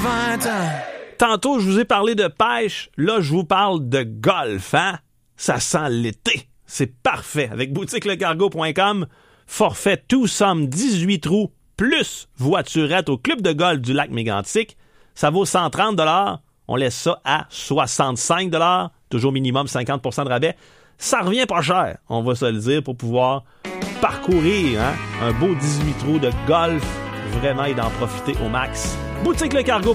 20 ans. Tantôt, je vous ai parlé de pêche. Là, je vous parle de golf, hein? Ça sent l'été. C'est parfait. Avec boutiquelecargo.com, forfait tout somme 18 trous plus voiturette au club de golf du lac Mégantic. Ça vaut 130 $. On laisse ça à 65 $. Toujours minimum 50% de rabais. Ça revient pas cher, on va se le dire, pour pouvoir parcourir un beau 18 trous de golf vraiment et d'en profiter au max. Boutique Le Cargo.